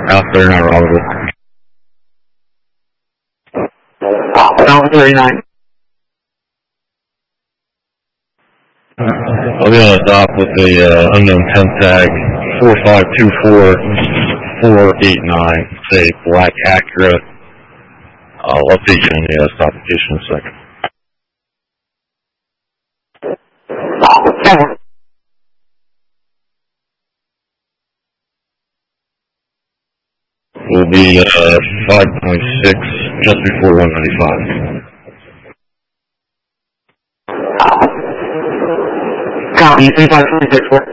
Alpha 39 audible. Alpha 39. I'll be on the dock with the unknown 10 tag 4524489. Say black Acura. I'll update you on the stoplification in a second. Will be 5.6 just before 195. Copy, 3526.